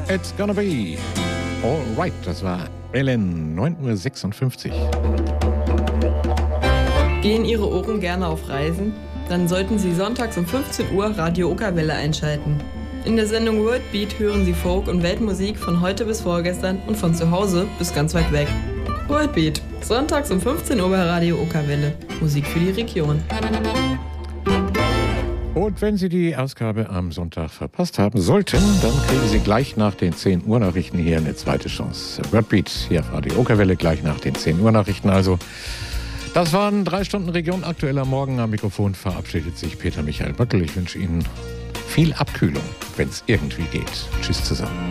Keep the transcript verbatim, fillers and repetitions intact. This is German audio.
It's gonna be alright. Das war Ellen, neun Uhr sechsundfünfzig. Gehen Ihre Ohren gerne auf Reisen? Dann sollten Sie sonntags um fünfzehn Uhr Radio Okerwelle einschalten. In der Sendung World Beat hören Sie Folk- und Weltmusik von heute bis vorgestern und von zu Hause bis ganz weit weg. World Beat, sonntags um fünfzehn Uhr bei Radio Okerwelle. Musik für die Region. Und wenn Sie die Ausgabe am Sonntag verpasst haben sollten, dann kriegen Sie gleich nach den zehn Uhr Nachrichten hier eine zweite Chance. World Beat hier auf Radio Okerwelle, gleich nach den zehn Uhr Nachrichten also. Das waren drei Stunden Region aktuell am Morgen. Am Mikrofon verabschiedet sich Peter Michael Böckel. Ich wünsche Ihnen viel Abkühlung, wenn es irgendwie geht. Tschüss zusammen.